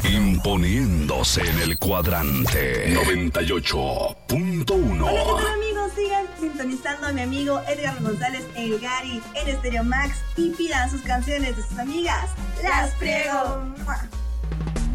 Imponiéndose en el cuadrante 98.1. Hola, ¿qué tal, amigos? Sigan sintonizando a mi amigo Edgar González El Gary en Stereo Max y pidan sus canciones de sus amigas. ¡Las Priego!